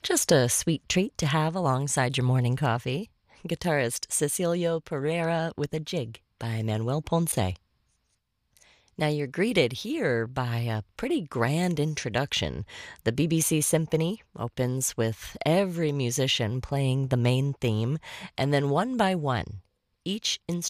Just a sweet treat to have alongside your morning coffee. Guitarist Cecilio Pereira with a Jig by Manuel Ponce. Now you're greeted here by a pretty grand introduction. The BBC Symphony opens with every musician playing the main theme, and then one by one, each instrument